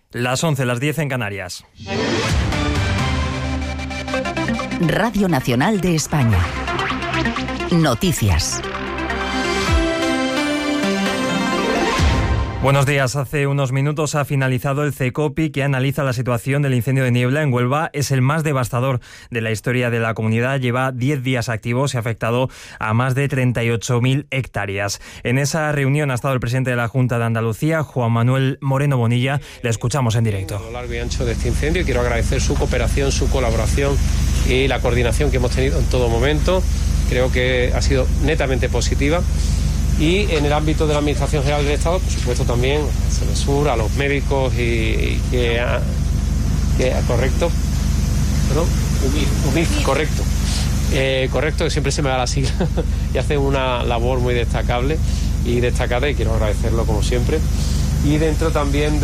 Las 11, las 10 en Canarias. Radio Nacional de España. Noticias. Buenos días. Hace unos minutos ha finalizado el CECOPI, que analiza la situación del incendio de niebla en Huelva. Es el más devastador de la historia de la comunidad. Lleva 10 días activos y ha afectado a más de 38.000 hectáreas. En esa reunión ha estado el presidente de la Junta de Andalucía, Juan Manuel Moreno Bonilla. Le escuchamos en directo. A lo largo y ancho de este incendio, quiero agradecer su cooperación, su colaboración y la coordinación que hemos tenido en todo momento. Creo que ha sido netamente positiva. Y en el ámbito de la Administración General del Estado, por supuesto también a Sedesur, a los médicos correcto, perdón, UMIF, correcto, correcto, que siempre se me da la sigla y hace una labor muy destacable y destacada, y quiero agradecerlo como siempre. Y dentro también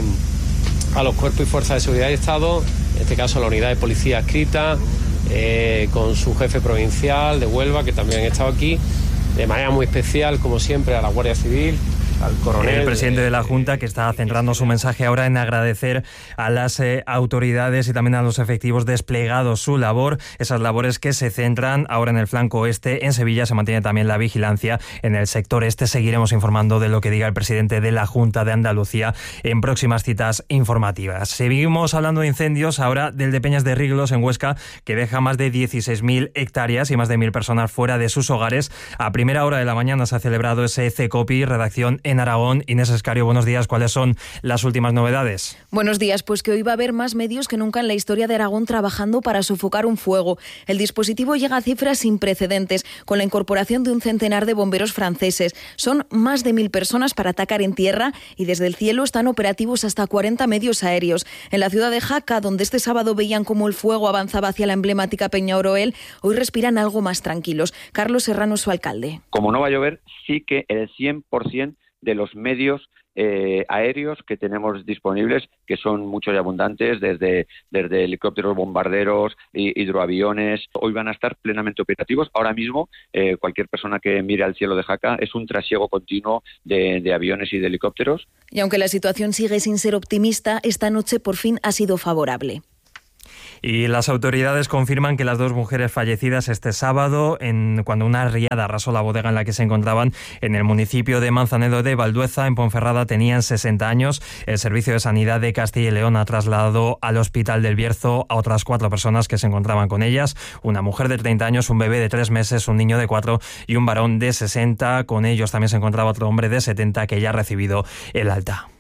a los cuerpos y fuerzas de seguridad y Estado, en este caso la unidad de policía adscrita, con su jefe provincial de Huelva, que también han estado aquí. De manera muy especial, como siempre, a la Guardia Civil, al coronel. El presidente de la Junta, que está centrando su mensaje ahora en agradecer a las autoridades y también a los efectivos desplegados su labor, esas labores que se centran ahora en el flanco oeste. En Sevilla se mantiene también la vigilancia en el sector este. Seguiremos informando de lo que diga el presidente de la Junta de Andalucía en próximas citas informativas. Seguimos hablando de incendios, ahora del de Peñas de Riglos en Huesca, que deja más de 16.000 hectáreas y más de 1.000 personas fuera de sus hogares. A primera hora de la mañana se ha celebrado ese CECOPI, redacción en Aragón. Inés Escario, buenos días. ¿Cuáles son las últimas novedades? Buenos días. Pues que hoy va a haber más medios que nunca en la historia de Aragón trabajando para sofocar un fuego. El dispositivo llega a cifras sin precedentes, con la incorporación de un centenar de bomberos franceses. Son más de 1.000 personas para atacar en tierra, y desde el cielo están operativos hasta 40 medios aéreos. En la ciudad de Jaca, donde este sábado veían cómo el fuego avanzaba hacia la emblemática Peña Oroel, hoy respiran algo más tranquilos. Carlos Serrano es su alcalde. Como no va a llover, sí que el 100% de los medios aéreos que tenemos disponibles, que son muchos y abundantes, desde helicópteros, bombarderos, hidroaviones, hoy van a estar plenamente operativos. Ahora mismo, cualquier persona que mire al cielo de Jaca es un trasiego continuo de aviones y de helicópteros. Y aunque la situación sigue sin ser optimista, esta noche por fin ha sido favorable. Y las autoridades confirman que las dos mujeres fallecidas este sábado, cuando una riada arrasó la bodega en la que se encontraban en el municipio de Manzanedo de Valdueza, en Ponferrada, tenían 60 años. El Servicio de Sanidad de Castilla y León ha trasladado al Hospital del Bierzo a otras 4 personas que se encontraban con ellas: una mujer de 30 años, un bebé de 3 meses, un niño de 4 y un varón de 60. Con ellos también se encontraba otro hombre de 70 que ya ha recibido el alta.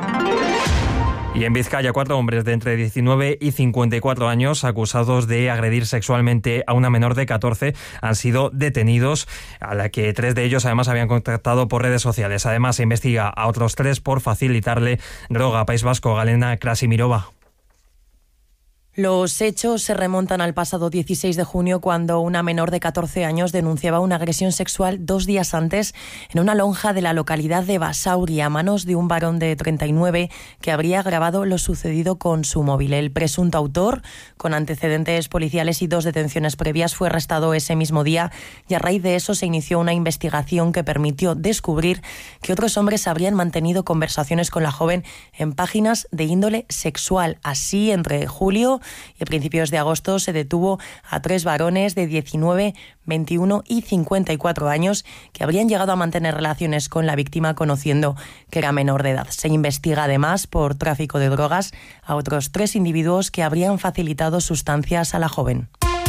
Y en Vizcaya, 4 hombres de entre 19 y 54 años acusados de agredir sexualmente a una menor de 14 han sido detenidos, a la que 3 de ellos además habían contactado por redes sociales. Además, se investiga a otros 3 por facilitarle droga. País Vasco, Galena Krasimirova. Los hechos se remontan al pasado 16 de junio, cuando una menor de 14 años denunciaba una agresión sexual 2 días antes en una lonja de la localidad de Basauri a manos de un varón de 39 que habría grabado lo sucedido con su móvil. El presunto autor, con antecedentes policiales y 2 detenciones previas, fue arrestado ese mismo día, y a raíz de eso se inició una investigación que permitió descubrir que otros hombres habrían mantenido conversaciones con la joven en páginas de índole sexual. Así, entre julio y a principios de agosto se detuvo a 3 varones de 19, 21 y 54 años que habrían llegado a mantener relaciones con la víctima conociendo que era menor de edad. Se investiga además por tráfico de drogas a otros 3 individuos que habrían facilitado sustancias a la joven.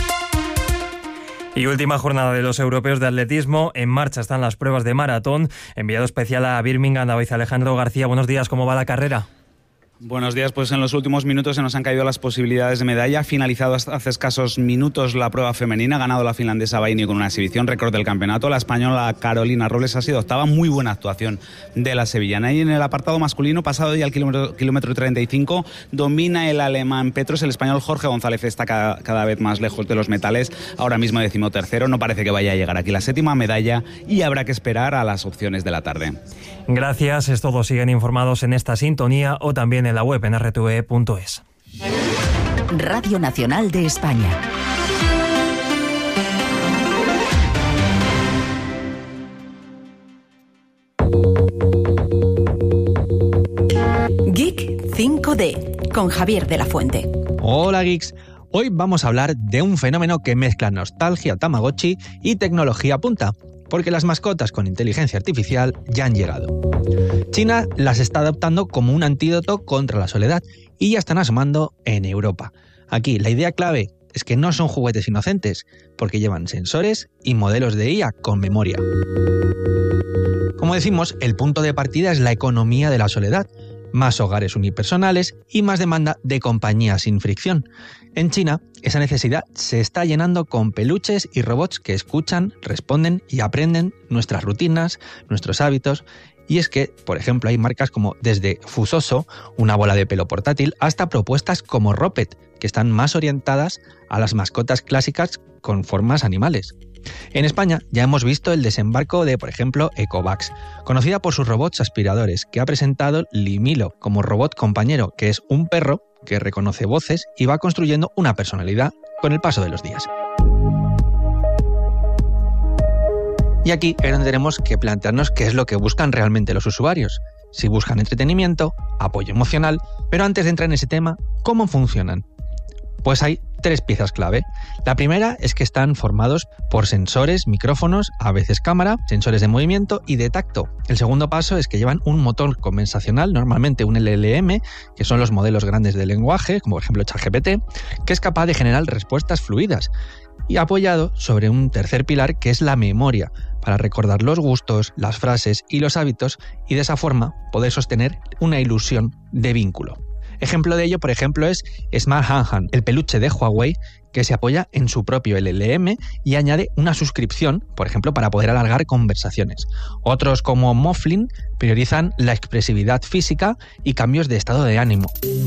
Y última jornada de los europeos de atletismo. En marcha están las pruebas de maratón. Enviado especial a Birmingham, David Alejandro García. Buenos días, ¿cómo va la carrera? Buenos días, pues en los últimos minutos se nos han caído las posibilidades de medalla. Ha finalizado hace escasos minutos la prueba femenina, ha ganado la finlandesa Baini con una exhibición récord del campeonato. La española Carolina Robles ha sido octava, muy buena actuación de la sevillana. Y en el apartado masculino, pasado ya el kilómetro 35, domina el alemán Petros. El español Jorge González está cada vez más lejos de los metales, ahora mismo 13º. No parece que vaya a llegar aquí la 7ª medalla y habrá que esperar a las opciones de la tarde. Gracias, es todo. Siguen informados en esta sintonía o también en la web en rtve.es. Radio Nacional de España. Geek 5D con Javier de la Fuente. Hola geeks, hoy vamos a hablar de un fenómeno que mezcla nostalgia Tamagotchi y tecnología punta, porque las mascotas con inteligencia artificial ya han llegado. China las está adoptando como un antídoto contra la soledad y ya están asomando en Europa. Aquí la idea clave es que no son juguetes inocentes, porque llevan sensores y modelos de IA con memoria. Como decimos, el punto de partida es la economía de la soledad, más hogares unipersonales y más demanda de compañía sin fricción. En China, esa necesidad se está llenando con peluches y robots que escuchan, responden y aprenden nuestras rutinas, nuestros hábitos. Y es que, por ejemplo, hay marcas como desde Fusoso, una bola de pelo portátil, hasta propuestas como Ropet, que están más orientadas a las mascotas clásicas con formas animales. En España ya hemos visto el desembarco de, por ejemplo, Ecovacs, conocida por sus robots aspiradores, que ha presentado Limilo como robot compañero, que es un perro que reconoce voces y va construyendo una personalidad con el paso de los días. Y aquí es donde tenemos que plantearnos qué es lo que buscan realmente los usuarios. Si buscan entretenimiento, apoyo emocional, pero antes de entrar en ese tema, ¿cómo funcionan? Pues hay 3 piezas clave. La primera es que están formados por sensores, micrófonos, a veces cámara, sensores de movimiento y de tacto. El segundo paso es que llevan un motor conversacional, normalmente un LLM, que son los modelos grandes de lenguaje, como por ejemplo ChatGPT, que es capaz de generar respuestas fluidas, y apoyado sobre un tercer pilar que es la memoria, para recordar los gustos, las frases y los hábitos, y de esa forma poder sostener una ilusión de vínculo. Ejemplo de ello, por ejemplo, es Smart Han, el peluche de Huawei, que se apoya en su propio LLM y añade una suscripción, por ejemplo, para poder alargar conversaciones. Otros, como Moflin, priorizan la expresividad física y cambios de estado de ánimo.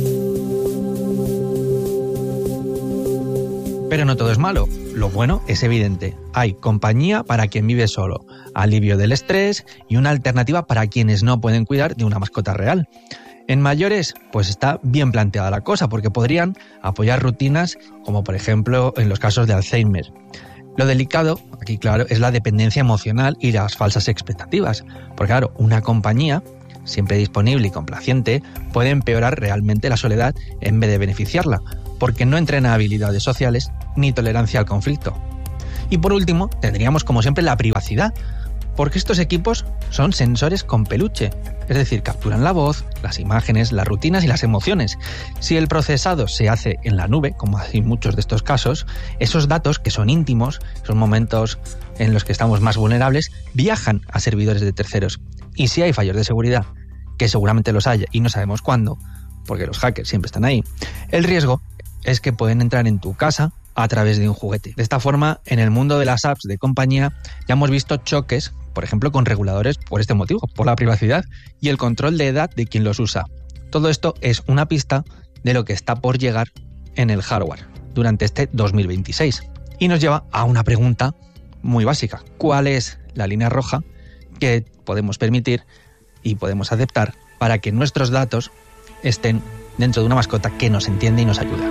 Pero no todo es malo. Lo bueno es evidente. Hay compañía para quien vive solo, alivio del estrés y una alternativa para quienes no pueden cuidar de una mascota real. En mayores, pues está bien planteada la cosa, porque podrían apoyar rutinas como por ejemplo en los casos de Alzheimer. Lo delicado, aquí claro, es la dependencia emocional y las falsas expectativas, porque claro, una compañía siempre disponible y complaciente puede empeorar realmente la soledad en vez de beneficiarla, porque no entrena habilidades sociales ni tolerancia al conflicto. Y por último, tendríamos como siempre la privacidad, porque estos equipos son sensores con peluche, es decir, capturan la voz, las imágenes, las rutinas y las emociones. Si el procesado se hace en la nube, como hay muchos de estos casos, esos datos que son íntimos, son momentos en los que estamos más vulnerables, viajan a servidores de terceros. Y si hay fallos de seguridad, que seguramente los haya y no sabemos cuándo, porque los hackers siempre están ahí, el riesgo es que pueden entrar en tu casa a través de un juguete. De esta forma, en el mundo de las apps de compañía ya hemos visto choques, por ejemplo, con reguladores por este motivo, por la privacidad y el control de edad de quien los usa. Todo esto es una pista de lo que está por llegar en el hardware durante este 2026. Y nos lleva a una pregunta muy básica. ¿Cuál es la línea roja que podemos permitir y podemos aceptar para que nuestros datos estén dentro de una mascota que nos entiende y nos ayuda?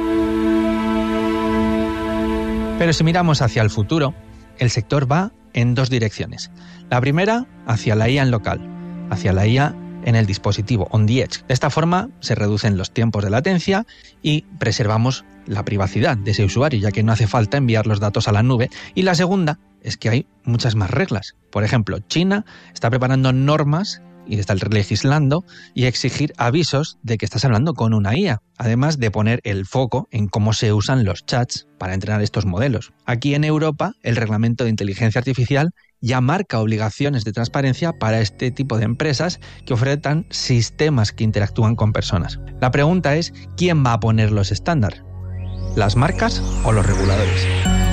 Pero si miramos hacia el futuro, el sector va en 2 direcciones. La primera, hacia la IA en local, hacia la IA en el dispositivo, on the edge. De esta forma se reducen los tiempos de latencia y preservamos la privacidad de ese usuario, ya que no hace falta enviar los datos a la nube. Y la segunda es que hay muchas más reglas. Por ejemplo, China está preparando normas y está legislando y exigir avisos de que estás hablando con una IA, además de poner el foco en cómo se usan los chats para entrenar estos modelos. Aquí en Europa, el reglamento de inteligencia artificial ya marca obligaciones de transparencia para este tipo de empresas que ofrecen sistemas que interactúan con personas. La pregunta es, ¿quién va a poner los estándares? ¿Las marcas o los reguladores?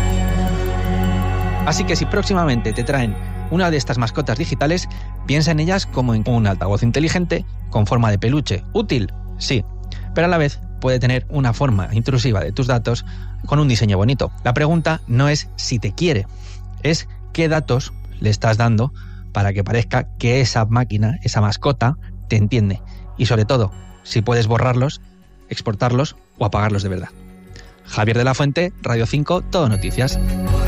Así que si próximamente te traen una de estas mascotas digitales, piensa en ellas como en un altavoz inteligente con forma de peluche. ¿Útil? Sí, pero a la vez puede tener una forma intrusiva de tus datos con un diseño bonito. La pregunta no es si te quiere, es qué datos le estás dando para que parezca que esa máquina, esa mascota, te entiende. Y sobre todo, si puedes borrarlos, exportarlos o apagarlos de verdad. Javier de la Fuente, Radio 5, Todo Noticias.